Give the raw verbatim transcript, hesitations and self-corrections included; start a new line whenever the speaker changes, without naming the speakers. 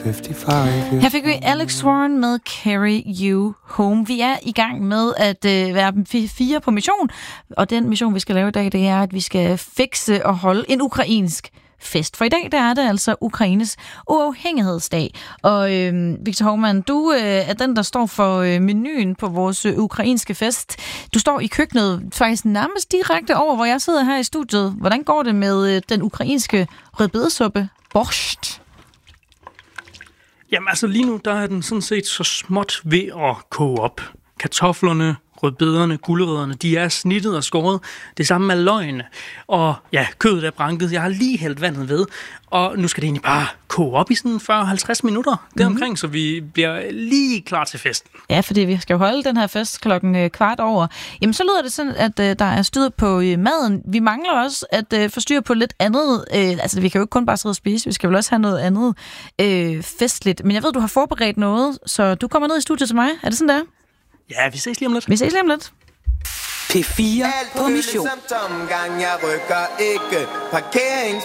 Her fik vi Alex Warren med Carry You Home. Vi er i gang med at øh, være fire på mission, og den mission, vi skal lave i dag, det er, at vi skal fikse og holde en ukrainsk fest. For i dag, der er det altså Ukraines uafhængighedsdag. Og øh, Victor Hovmand, du øh, er den, der står for øh, menuen på vores øh, ukrainske fest. Du står i køkkenet faktisk nærmest direkte over, hvor jeg sidder her i studiet. Hvordan går det med øh, den ukrainske rødbedesuppe borscht?
Jamen altså lige nu, der er den sådan set så småt ved at koge op. Kartoflerne, rødbederne, gulerødderne, de er snittet og skåret. Det samme med løgene. Og ja, kødet er branket. Jeg har lige hældt vandet ved. Og nu skal det egentlig bare koge op i sådan fyrre til halvtreds minutter deromkring, mm-hmm. så vi bliver lige klar til festen.
Ja, fordi vi skal jo holde den her fest klokken kvart over. Jamen, så lyder det sådan, at øh, der er styr på øh, maden. Vi mangler også at øh, få styr på lidt andet. Øh, altså, vi kan jo ikke kun bare sidde og spise. Vi skal vel også have noget andet øh, festligt. Men jeg ved, du har forberedt noget, så du kommer ned i studiet til mig. Er det sådan der?
Ja, vi ses lige om lidt.
Vi ses lige om lidt.
P fire på mission.
Jeg rykker ikke. Parkerings